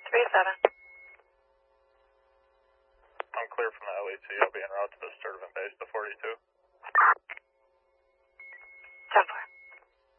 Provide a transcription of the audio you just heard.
37. I'm clear from the LET. I'll be en route to the Sturtevant base to 42.